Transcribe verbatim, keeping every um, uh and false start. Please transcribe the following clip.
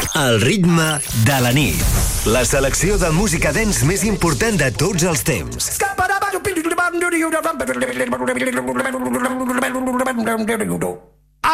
El ritme de la nit. La selecció de música dance més important de tots els temps.